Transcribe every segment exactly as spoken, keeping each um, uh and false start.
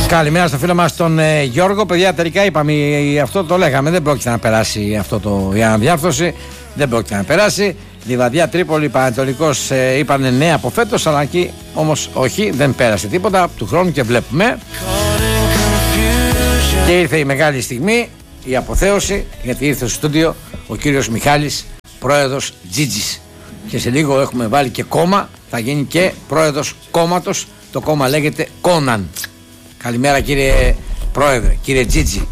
Καλημέρα στο φίλο μας τον ε, Γιώργο. Παιδιά, τελικά είπαμε, ε, αυτό το λέγαμε. Δεν πρόκειται να περάσει αυτό το, η αναδιάρθρωση. Δεν πρόκειται να περάσει. Λιβαδιά, Τρίπολη, Πανετολικός ε, είπανε ναι από φέτος, αλλά εκεί όμως όχι, δεν πέρασε τίποτα του χρόνου και βλέπουμε. Και ήρθε η μεγάλη στιγμή, η αποθέωση, γιατί ήρθε στο στούντιο ο κύριος Μιχάλης, πρόεδρος Τζίτζης. Και σε λίγο έχουμε βάλει και κόμμα, θα γίνει και πρόεδρος κόμματος. Το κόμμα λέγεται Κόναν. Καλημέρα κύριε πρόεδρε, κύριε Τζίτζη.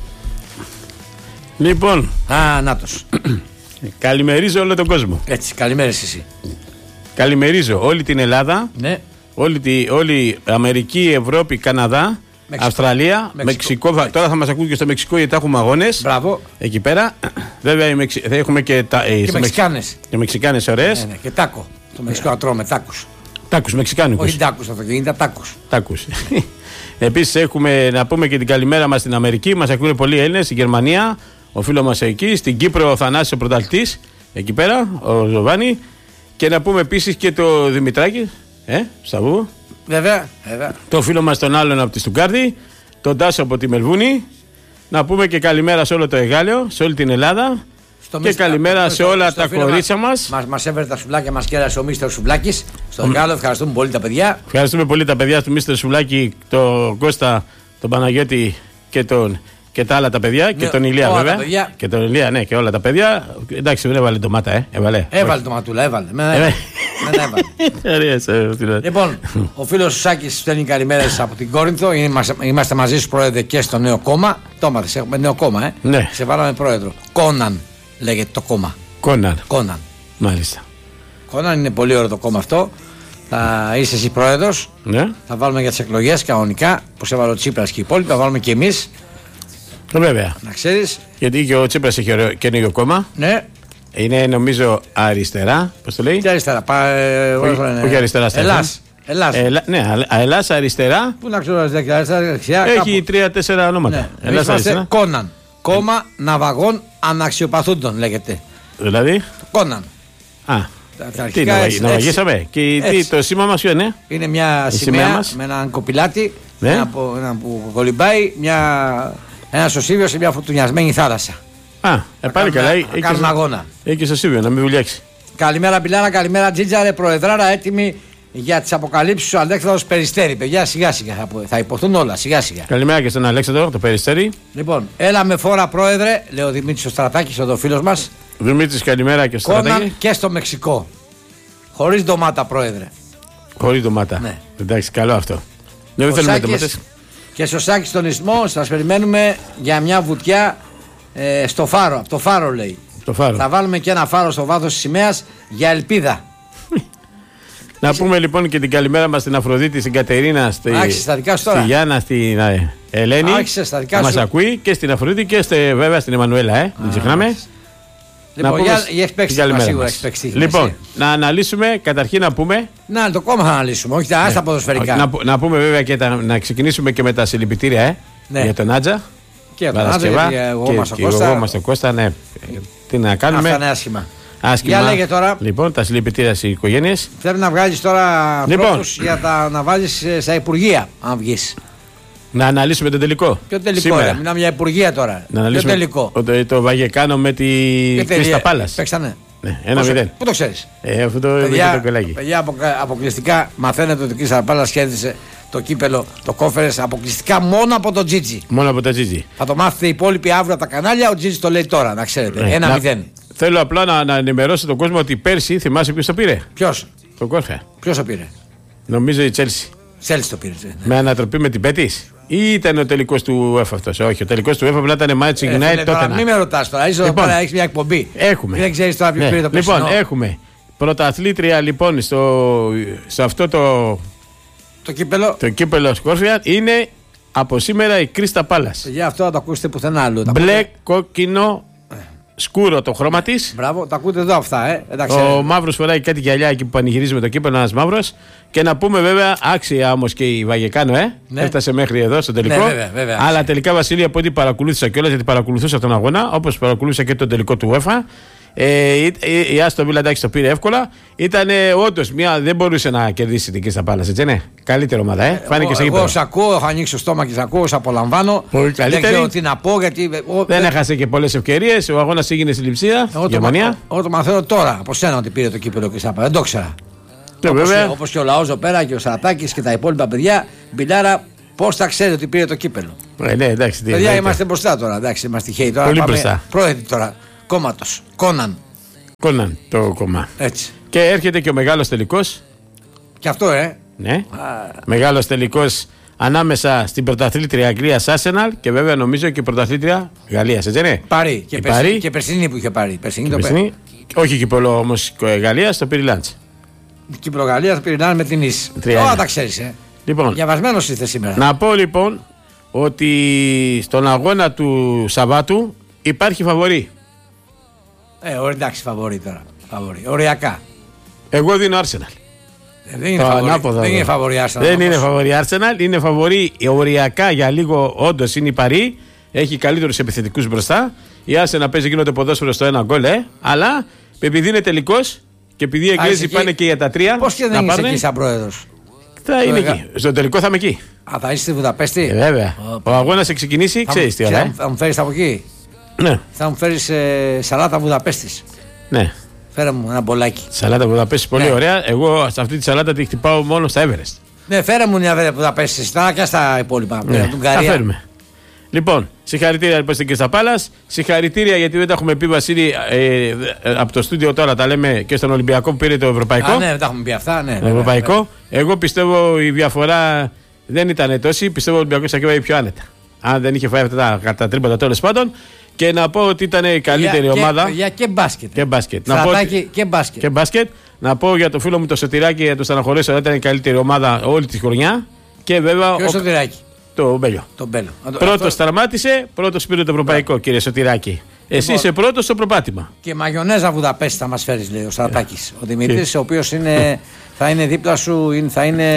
Λοιπόν, Α, νάτος. καλημερίζω όλο τον κόσμο. Έτσι, καλημέρες εσύ. Καλημερίζω όλη την Ελλάδα, Ναι. όλη, τη, όλη Αμερική, Ευρώπη, Καναδά, Μεξικό. Αυστραλία, Μεξικό. Μεξικό. Τώρα θα μας ακούν και στο Μεξικό γιατί έχουμε αγώνες. Μπράβο. Εκεί πέρα. Βέβαια Μεξι... θα έχουμε και, τα... Και Μεξικάνες. Και Μεξικάνες ωραίες. Ναι, ναι, και τάκο. Το Μεξικό να τρώμε τάκους. Τάκους, Μεξικάνικους. Όχι τάκους αυτό, είναι τα τάκους. Τάκους. Επίσης έχουμε να πούμε και την καλημέρα μας στην Αμερική. Μας ακούνε πολλοί Έλληνες, στην Γερμανία, ο φίλος μας εκεί, στην Κύπρο ο Θανάσης ο πρωταθλητής, εκεί πέρα, ο Ζωβάνι. Και να πούμε επίσης και το Δημητράκη, ε, Σταβού. Βέβαια, βέβαια. Το φίλο μας τον άλλον από τη Στουγκάρδη, τον Τάσο από τη Μελβούνη. Να πούμε και καλημέρα σε όλο το Εγάλεο, σε όλη την Ελλάδα. Στο και μίστα, καλημέρα σε όλα τα κορίτσια μας. Μας, μας έβρε τα σουβλάκια, μας κέρασε ο Μίστερ Σουβλάκης. Στον Γάλλο, ευχαριστούμε πολύ τα παιδιά. Ευχαριστούμε πολύ τα παιδιά του Μίστερ Σουβλάκη, τον Κώστα, τον Παναγιώτη και, τον, και τα άλλα τα παιδιά. Ναι, και τον Ηλία βέβαια. Και τον Ηλία, ναι, και όλα τα παιδιά. Εντάξει, δεν έβαλε ντομάτα, ε. Έβαλε. Έβαλε ντοματούλα, έβαλε. Δεν έβαλε. Λοιπόν, ο φίλος ο Σάκης στέλνει καλημέρες από την Κόρινθο. Είμαστε μαζί σου πρόεδρε και στο νέο κόμμα. Το μάθες, έχουμε νέο κόμμα, ε. Ναι. Σε βάλαμε πρόεδρο. Κόναν λέγεται το κόμμα. Κόναν. Κόναν. Μάλιστα. Κόναν είναι πολύ ωραίο το κόμμα αυτό. Θα είσαι εσύ πρόεδρος. Ναι. Θα βάλουμε για τις εκλογές κανονικά. Που έβαλε ο Τσίπρας και οι υπόλοιποι. Θα βάλουμε και εμείς. Βέβαια. Να ξέρεις. Γιατί και ο Τσίπρας έχει ωραίο καινούργιο κόμμα. Ναι. Είναι νομίζω αριστερά. Πώς το λέει? Τι αριστερά. Πα, ε, όχι, όχι αριστερά. Ελλάς. Ελλάς. Ελα, ναι, Ελλάς αριστερά. Πού να ξέρω αριστερά, δεξιά. Έχει τρία-τέσσερα ονόματα. Ναι. Ελλάς αριστερά. Κόναν. Κόμμα ναυαγών αναξιοπαθούντων λέγεται. Δηλαδή. Κόναν. Α. Τι ναυαγίσαμε. Και τι, το σήμα μας ποιο είναι? Είναι μια σημαία με έναν κοπηλάτη. Ναι. Ένα, που, ένα που κολυμπάει. Μια, ένα σωσίβιο σε μια φωτουνιασμένη θάλασσα. Α, ε, πάλι καλά. Να κάνουν αγώνα. Έχει και σωσίβιο, να μην βουλιάξει. Καλημέρα Μπιλάρα, καλημέρα Τζίτζα, ρε Προεδράρα, έτοιμοι για τις αποκαλύψεις του Αλέξανδρος Περιστέρη. Παιδιά, σιγά σιγά θα, θα υποθούν όλα, σιγά σιγά. Καλημέρα και στον Αλέξανδρο, το Περιστέρη. Λοιπόν, έλα με φόρα πρόεδρε, λέει ο Δημήτρης ο Στρατάκης, εδώ φίλος μας. Δημήτρης, καλημέρα και στο Στρατάκη. Και στο Μεξικό. Χωρίς ντομάτα, πρόεδρε. Χωρίς ντομάτα. Ναι. Εντάξει, καλό αυτό. Δεν θέλουμε ντομάτες. Και στο Σάκη στον Ισθμό, σας περιμένουμε για μια βουτιά ε, στο φάρο. Από το φάρο λέει. Το φάρο. Θα βάλουμε και ένα φάρο στο βάθος της σημαίας για ελπίδα. Να πούμε λοιπόν και την καλημέρα μας στην Αφροδίτη, στην Κατερίνα, στη, Άξι, στα δικά σου τώρα. στη Γιάννα, στην ε, Ελένη. Άξι, στα δικά σου. Μας ακούει και στην Αφροδίτη και στη, βέβαια στην Εμμανουέλα, ε. Δεν ξεχνάμε. Λοιπόν, για, για έχει παίξει τύχημα, σίγουρα έχει παίξει τύχημα. Λοιπόν, να αναλύσουμε, καταρχήν να πούμε. Να, το κόμμα θα αναλύσουμε, όχι τα άστα ποδοσφαιρικά. Να, να πούμε βέβαια και τα, να ξεκινήσουμε και με τα συλληπιτήρια, ε. Ναι. Για τον Άτζα. Και για τον Άτζα, και εγώ μας το Κώστα. Εγώ μας το Κώστα, ναι. Τι να κάνουμε. Αυτά είναι άσχημα. Άσχημα. Για λέγε τώρα. Λοιπόν, τα συλληπιτήρια στις οικογένειες. Πρέπει να βγάλεις τώρα λοιπόν. Πρώτους για τα, να βάλεις στα υπουργεία, αν βγεις. Να αναλύσουμε τον τελικό. Ποιο τελικό, ρε, μιλάμε για υπουργεία τώρα. Να αναλύσουμε ποιο τελικό. Το, το Βαγεκάνο με τη Κρίστα Πάλας. Παίξανε. Ναι, ένα μηδέν. Πού το ξέρεις? Ε, αυτό το παιδιά, το κολάκι. Παιδιά, αποκλειστικά μαθαίνετε ότι η Κρίστα Πάλας κέρδισε το κύπελο, το κόφερες αποκλειστικά μόνο από τον Τζίτζι. Μόνο από τον Τζίτζι. Θα το μάθετε οι υπόλοιποι αύριο από τα κανάλια. Ο Τζίτζι το λέει τώρα, να ξέρετε. Ναι. Ένα μηδέν. Θέλω απλά να, να ενημερώσω τον κόσμο ότι πέρσι θυμάσαι ποιος το πήρε. Ποιος? Το Κόρφα. Ποιος το πήρε? Νομίζω η Τσέλσι. Τσέλσι το πήρε. Ναι. Με ανατροπή με την Πέτης. Ή ήταν ο τελικός του UEFA αυτός? Όχι, ο τελικός του UEFA πρέπει να ήταν Manchester United τότε. Μην με ρωτάς τώρα, είσαι λοιπόν, έχεις μια εκπομπή. Έχουμε. Δεν ξέρεις τώρα ποιος ναι. πήρε το περσινό. Λοιπόν, έχουμε πρωταθλήτρια λοιπόν στο, σε αυτό το. Το κύπελο. Το κύπελο Σκόρφια είναι από σήμερα η Κρίστα Πάλας. Για αυτό θα το ακούσετε πουθενά άλλο. Μπλε, κόκκινο, σκούρο το χρώμα της. Μπράβο, τα ακούτε εδώ αυτά, ε. Εντάξει, ο μαύρος φοράει κάτι γυαλιά εκεί που πανηγυρίζει με το κύπελο, ένας μαύρος. Και να πούμε βέβαια, άξια όμως και η Βαγεκάνο, ε. Ναι. Έφτασε μέχρι εδώ στο τελικό. Ναι, βέβαια, βέβαια, αλλά τελικά, Βασίλη, από ό,τι παρακολούθησα κιόλας, γιατί παρακολουθούσα τον αγώνα, όπως παρακολούθησα και τον τελικό του UEFA, Ε, η η Άστον Βίλα εντάξει το πήρε εύκολα. Ήταν όντως μια. Δεν μπορούσε να κερδίσει την Crystal Palace, έτσι ναι. Καλύτερη ομάδα, ε. Φάνηκε σε γήπεδο. Εγώ σ' ακούω, έχω ανοίξει το στόμα και σ' ακούω, σ' απολαμβάνω. Πολύ καλύτερη. Δεν ξέρω τι να πω γιατί. Δεν έχασε και πολλές ευκαιρίες. Ο αγώνας έγινε στη Λειψία. Εγώ Γερμανία. Εγώ το μαθαίνω τώρα από σένα ότι πήρε το κύπελο Crystal Palace. Δεν το ήξερα. Ναι, όπως, βέβαια. όπως και ο λαός εδώ πέρα και ο Σαρατάκης και τα υπόλοιπα παιδιά. Μπιλάρα, πώς θα ξέρει ότι πήρε το κύπελο. Ε, ναι, εντάξει, παιδιά, είμαστε μπροστά, μπροστά τώρα. Εντάξει, είμαστε τυχαίοι τώρα. Πολύ πάμε μπροστά. Πρόεδροι τώρα. Κόμματος. Κόναν. Κόναν το κομμά. Έτσι. Και έρχεται και ο μεγάλος τελικός. Και αυτό, ε. Ναι. Α... Μεγάλος τελικός ανάμεσα στην πρωταθλήτρια Αγγλίας Arsenal και βέβαια νομίζω και πρωταθλήτρια Γαλλίας, έτσι ναι. Παρί. Και, περσι... και περσινή που είχε πάρει. Περσινή το περσινή. Όχι κύπελο όμως Γαλλίας, το πήρε Λάντς. Κύπελο Γαλλίας το πήρε με την Ις. Όλα τα ξέρεις, ε. Λοιπόν, διαβασμένος είστε σήμερα. Να πω λοιπόν ότι στον αγώνα του Σαββάτου υπάρχει φαβορί. Ε, ωραία, εντάξει, φαβορί τώρα. Φαβορί. Οριακά. Εγώ δίνω Arsenal. Ε, δεν είναι φαβορί. Δεν είναι φαβορί Arsenal. Δεν είναι φαβορί Arsenal. Είναι φαβορί οριακά για λίγο. Όντως είναι η Παρί. Έχει καλύτερους επιθετικούς μπροστά. Η Arsenal παίζει γίνονται ποδόσφαιρο στο ένα γκολ, ε. Αλλά επειδή είναι τελικός και επειδή οι Εγγλέζοι πάνε και για τα τρία. Πώς και δεν είσαι εκεί σαν πρόεδρος. Θα είναι εκεί. Στο τελικό θα είμαι εκεί. Α, θα είσαι στη Βουδαπέστη. Ε, βέβαια. Oh, ο αγώνας θα ξεκινήσει, ξέρεις τι ώρα. Θα μου φέρεις από εκεί. Ναι. Θα μου φέρεις ε, σαλάτα Βουδαπέστης. Ναι. Φέρε μου ένα μπολάκι. Σαλάτα Βουδαπέστης, πολύ ναι. ωραία. Εγώ σε αυτή τη σαλάτα τη χτυπάω μόνο στα Everest. Ναι, φέρε μου μια Βουδαπέστη. Τώρα και στα υπόλοιπα. Ναι. Θα φέρουμε. Λοιπόν, συγχαρητήρια λοιπόν στην Crystal Palace. Συγχαρητήρια γιατί δεν τα έχουμε πει, Βασίλη, ε, ε, από το στούντιο τώρα τα λέμε και στον Ολυμπιακό που πήρε το Ευρωπαϊκό. Α, ναι, δεν τα έχουμε πει αυτά. Ναι, το Ευρωπαϊκό. Ναι, ναι. Εγώ πιστεύω η διαφορά δεν ήταν τόση. Πιστεύω ο Ολυμπιακός θα πάει πιο άνετα. Αν δεν είχε φάει αυτά τα, τα τρίποτα τέλος πάντων. Και να πω ότι ήταν η καλύτερη για, ομάδα. Για και μπάσκετ. Και μπάσκετ. Να πω ότι, και μπάσκετ. Και μπάσκετ. Να πω για το φίλο μου το Σωτηράκη, για το στεναχωρήσω, ότι ήταν η καλύτερη ομάδα όλη τη χρονιά. Και βέβαια. Και ο Σωτηράκη. Το Μπέλιο. Πρώτο σταμάτησε, πρώτο πήρε το Ευρωπαϊκό, yeah. κύριε Σωτηράκη. Εσύ λοιπόν, είσαι πρώτο στο προπάτημα. Και μαγιονέζα Βουδαπέστη θα μα φέρει, λέει ο Σαρατάκης. Yeah. Ο Δημήτρης, ο οποίος θα είναι δίπλα σου, θα είναι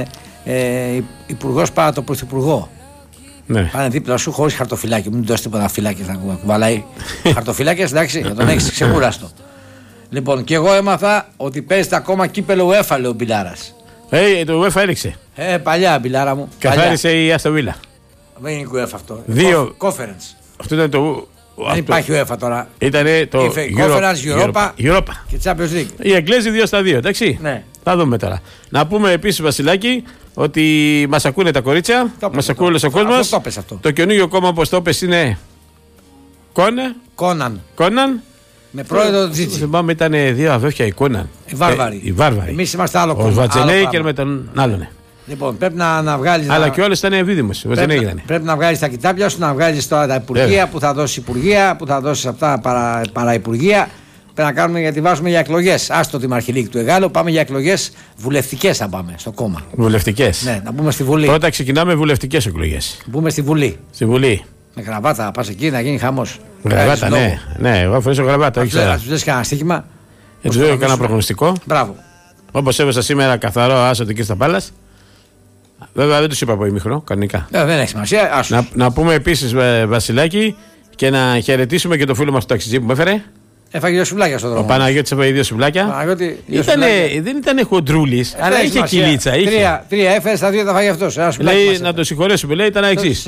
ε, υπουργό παρά το πρωθυπουργό. Ναι. Θα είναι δίπλα σου χωρίς χαρτοφυλάκι. Μην του δώσει τίποτα φυλάκι να κουβαλάει. Χαρτοφυλάκι, εντάξει, να τον έχει ξεκούραστο. Λοιπόν, και εγώ έμαθα ότι παίζεται ακόμα κύπελο UEFA, λέει ο Μπιλάρας. Ε, το UEFA έληξε. Ε, παλιά, Μπιλάρα μου. Καθάρισε η Άστον Βίλα. Δεν είναι UEFA αυτό. Δύο. Conference. Αυτό ήταν το. Δεν αυτό... υπάρχει UEFA τώρα. Ήτανε το. Conference, Europa, Europa και Champions League. Οι Εγγλέζοι δύο στα δύο, εντάξει. Ναι. Θα δούμε τώρα. Να πούμε επίσης, Βασιλάκη, ότι μας ακούνε τα κορίτσια. Μας ακούει όλος ο κόσμος. Το, το, το καινούργιο κόμμα, όπως το πες, είναι. Κόνε. Κόναν. Κόναν. Με πρόεδρο Τζίτζι. Θυμάμαι ήταν δύο αδέρφια η Κόναν. Οι βάρβαροι. Ε, οι βάρβαροι. Εμείς είμαστε άλλο κόμμα. Ο Βατζενέικερ με τον άλλον. Λοιπόν, πρέπει να, να βγάλει. Αλλά να... και όλες ήταν ευίδημες. Πρέπει, να, πρέπει να βγάλει τα κοιτάπια σου, να βγάλει τώρα τα υπουργεία Βέβαια. που θα δώσει υπουργεία, που θα δώσει αυτά παρα, παραυπουργεία. Πρέπει να κάνουμε γιατί βάζουμε για εκλογές. Άστο τη Μαρχιλίκη του Εγάλου, πάμε για εκλογές βουλευτικές. Θα πάμε στο κόμμα. Βουλευτικές. Ναι, να μπούμε στη Βουλή. Πρώτα ξεκινάμε βουλευτικές εκλογές. Μπούμε στη Βουλή. Στη Βουλή. Με γραβάτα, να πα εκεί να γίνει χαμός. Γραβάτα, ναι. Ναι, εγώ φορέσω γραβάτα. Θα του δει κανένα στοίχημα. Έτσι δεν έκανα προγνωστικό. Μπράβο. Όπως έβασα σήμερα καθαρό άσο την Crystal Palace. Βέβαια δεν του είπα από ημίχρονο, κανονικά. Ε, δεν έχει σημασία. Να, να πούμε επίσης, Βασιλάκη, και να χαιρετήσουμε και το φίλο μας του ταξιτζή που με έφερε. Έφαγε δύο σουβλάκια στον δρόμο. Ο Παναγιώτης έφαγε δύο σουβλάκια. Παναγιώτη, δύο ήτανε, σουβλάκια. Δεν ήταν χοντρούλης, αλλά είχε κυλίτσα. Είχε. Τρία, τρία έφερε, στα δύο τα φάγε αυτός. Λέει να το συγχωρέσουμε, λέει ήταν εξής.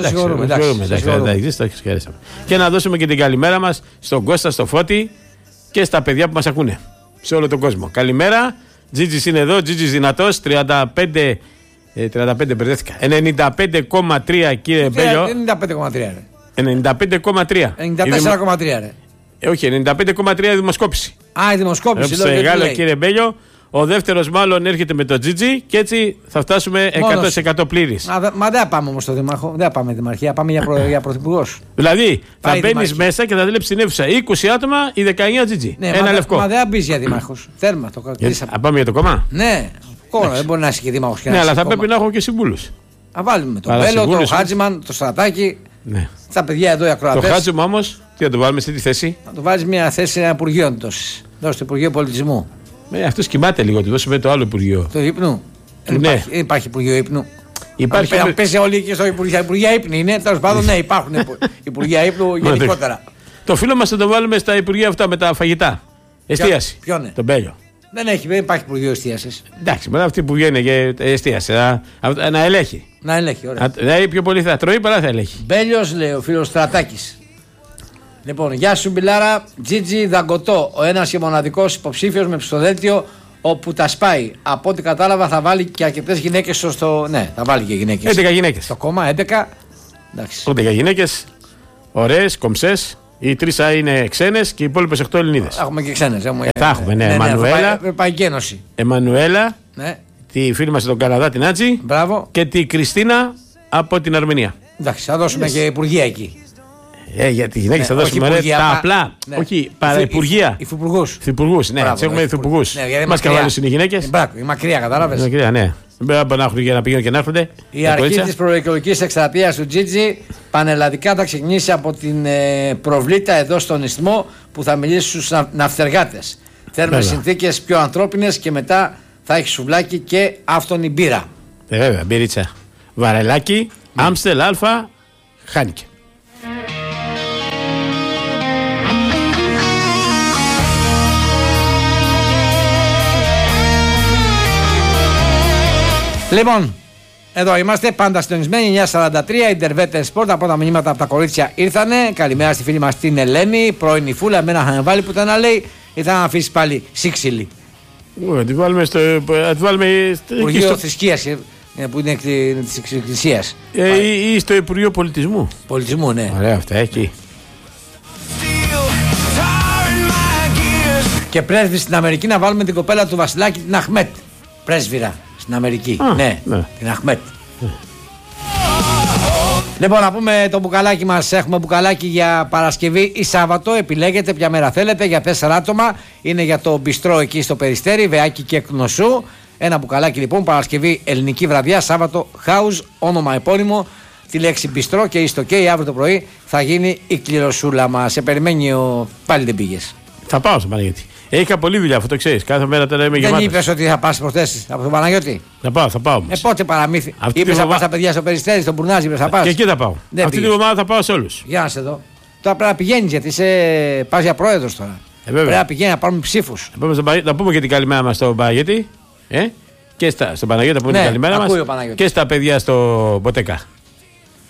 Και να δώσουμε και την καλημέρα μας στον Κώστα, στο Φώτη και στα παιδιά που μας ακούνε. Σε όλο τον κόσμο. Καλημέρα. Τζίτζης είναι εδώ, Τζίτζης δυνατός. τριάντα πέντε, τριάντα πέντε μπερδεύτηκα. ενενήντα πέντε κόμμα τρία κύριε Μπέλιο. ενενήντα πέντε κόμμα τρία ρε. ενενήντα πέντε κόμμα τρία. ενενήντα τέσσερα κόμμα τρία ρε. Ε, όχι, ενενήντα πέντε κόμμα τρία δημοσκόπηση. Α, η δημοσκόπηση. Σε μεγάλο κύριε Μπέλιο. Ο δεύτερος μάλλον έρχεται με το Τζίτζι και έτσι θα φτάσουμε εκατό τοις εκατό πλήρης. Μα, μα δεν πάμε όμως στο Δήμαρχο, δεν πάμε δημαρχία, πάμε για, προ, για πρωθυπουργός. Δηλαδή θα μπαίνεις μέσα και θα δουλέψει στην αίθουσα είκοσι άτομα ή δεκαεννιά Τζίτζι. Ναι, ένα μα, λευκό. Μα δεν μπει για Δήμαρχος. Θέρμα το κρατήσαμε. Α, πάμε για το κόμμα. Ναι, κόμμα, δεν μπορεί να είσαι και Δήμαρχος. Ναι, αλλά θα πρέπει να έχω και συμβούλους. Να βάλουμε τον Μπέλο, τον Χάτζιμαν, τον Στρατάκη. Ναι. Τα παιδιά εδώ οι ακροατές. Το Χάτζιμαν όμως, τι θα το βάλουμε σε τι θέση. Να το βάλεις μια θέση σε ένα υπουργείο. Δώσει το Υπουργείο Πολιτισμού. Ε, αυτός κοιμάται λίγο, του δώσουμε το άλλο Υπουργείο. Το ύπνου. Δεν ναι. υπάρχει, υπάρχει Υπουργείο ύπνου. Υπάρχει. Αν πέσει όλοι και στο Υπουργείο Υπουργεία ύπνου είναι. Τέλος πάντων, ναι, υπάρχουν Υπουργεία ύπνου γενικότερα. Το φίλο μας θα το βάλουμε στα υπουργεία αυτά με τα φαγητά. Εστίαση. Ποιο είναι? Τον Μπέλιο. Δεν, έχει, δεν υπάρχει υπουργείο εστίασης. Εντάξει, μετά αυτοί που βγαίνουν για εστίαση. Να, να ελέγχει. Να ελέγχει, ωραία. Δηλαδή πιο πολύ θα τρώει παρά θα ελέγχει. Μπέλιος, λέει ο φίλος Στρατάκης. Λοιπόν, γεια σου Μπιλάρα, Τζίτζι Δαγκωτό, ο ένας και μοναδικός υποψήφιος με ψηφοδέλτιο όπου τα σπάει. Από ό,τι κατάλαβα θα βάλει και αρκετές γυναίκες στο. Ναι, θα βάλει και γυναίκες. έντεκα γυναίκες. Στο κόμμα, έντεκα. Εντάξει. έντεκα γυναίκες, ωραίες, κομψές. Οι τρεις είναι ξένες και οι υπόλοιπες οκτώ Ελληνίδες. Έχουμε και ξένες. Έχουμε... Θα έχουμε, ναι. ναι, ναι Εμμανουέλα. Ευρωπαϊκή Ένωση. Εμμανουέλα. Ναι. Τη φίλη μας στον Καναδά, την Άτζη. Μπράβο. Και τη Κριστίνα από την Αρμενία. Εντάξει, θα δώσουμε yes. και υπουργεία εκεί. Ε, για τη γυναίκη ναι, θα δώσουμε ρε, τα πα... απλά. Ναι. Όχι, παραυπουργεία. Υφυπουργούς. Υφυπουργούς, ναι. Τι έχουμε υφυπουργούς. Ναι, μας καβάλουν είναι οι γυναίκες. Μπράβο, η μακριά, κατάλαβες. Η μακριά, ναι. Δεν μπορεί να έχουν για να πηγαίνουν και να έρχονται. Η αρχή της προεκλογικής εκστρατείας του Τζίτζι πανελλαδικά θα ξεκινήσει από την ε, προβλήτα εδώ στον Ισθμό που θα μιλήσει στους ναυτεργάτες. Θέλουμε συνθήκες πιο ανθρώπινες και μετά θα έχει σουβλάκι και άφτονη μπύρα. Ε, βέβαια, μπυρίτσα. Βαρελάκι, mm. Άμστελ Αλφα, Χάνικε. Λοιπόν, εδώ είμαστε πάντα συντονισμένοι, εννιά σαράντα τρία, Ιντερβέτερ Sport. Από τα μηνύματα από τα κορίτσια ήρθανε. Καλημέρα στη φίλη μας την Ελένη, πρώην η Φούλα. Εμένα είχαν βάλει που ήταν να λέει, ήταν να αφήσει πάλι σύξυλη. Να τη βάλουμε στο. Να τη βάλουμε στο. Υπουργείο στο... Θρησκείας, που είναι της Εκκλησίας. Ε, ή στο Υπουργείο Πολιτισμού. Πολιτισμού, ναι. Ωραία, αυτά εκεί. Και πρέσβη στην Αμερική να βάλουμε την κοπέλα του Βασιλάκη, την Αχμέτ. Πρέσβυρα. Στην Αμερική. Α, ναι, ναι, την Αχμέτ. Ναι. Λοιπόν, να πούμε το μπουκαλάκι μας. Έχουμε μπουκαλάκι για Παρασκευή ή Σάββατο. Επιλέγετε ποια μέρα θέλετε. Για τέσσερα άτομα. Είναι για το μπιστρό εκεί στο Περιστέρι, Βεάκι και Κνωσού. Ένα μπουκαλάκι λοιπόν. Παρασκευή ελληνική βραδιά. Σάββατο house. Όνομα επώνυμο. Τη λέξη μπιστρό και στο OK. Αύριο το πρωί θα γίνει η κληροσούλα μας. Σε περιμένει ο. Πάλι δεν πήγες. Θα πάω στο Παναγιώτη. Είχα πολλή δουλειά, αυτό το ξέρεις. Κάθε μέρα τώρα είμαι γεμάτος. Δεν είπες ότι θα πας προθέσεις από τον Παναγιώτη. Θα πάω, θα πάω. Ε, πότε παραμύθι. Είπες να πας τα παιδιά στο Περιστέρι, στον Μπουρνάζι, είπες θα πας. Και εκεί θα πάω. Δεν αυτή την εβδομάδα θα πάω σε όλους. Για να σε δω. Τώρα πρέπει να πηγαίνεις γιατί είσαι... πας για πρόεδρος τώρα. Ε, πρέπει να πηγαίνει να πάρουμε ψήφους. Θα πούμε και την καλημέρα μας στον Παναγιώτη. Ε? Και στα, στον Παναγιώτη θα πούμε ναι, την καλημέρα μας. Και στα παιδιά στο Μποτεκά.